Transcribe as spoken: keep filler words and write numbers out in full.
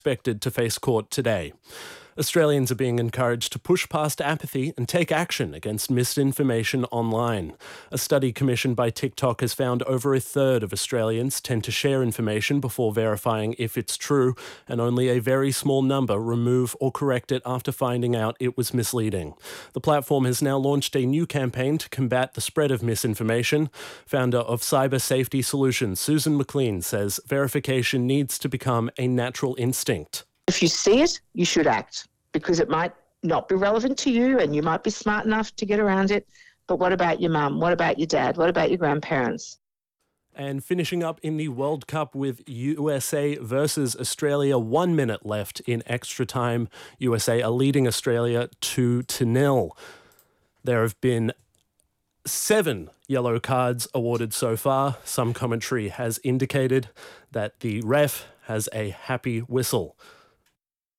expected to face court today. Australians are being encouraged to push past apathy and take action against misinformation online. A study commissioned by TikTok has found over a third of Australians tend to share information before verifying if it's true, and only a very small number remove or correct it after finding out it was misleading. The platform has now launched a new campaign to combat the spread of misinformation. Founder of Cyber Safety Solutions, Susan McLean, says verification needs to become a natural instinct. If you see it, you should act, because it might not be relevant to you and you might be smart enough to get around it. But what about your mum? What about your dad? What about your grandparents? And finishing up in the World Cup with U S A versus Australia, one minute left in extra time. U S A are leading Australia two to nil. There have been seven yellow cards awarded so far. Some commentary has indicated that the ref has a happy whistle.